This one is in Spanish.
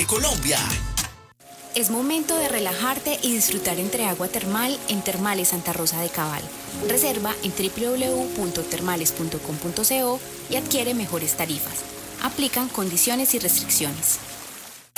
de Colombia. Es momento de relajarte y disfrutar entre agua termal en Termales Santa Rosa de Cabal. Reserva en www.termales.com.co y adquiere mejores tarifas. Aplican condiciones y restricciones.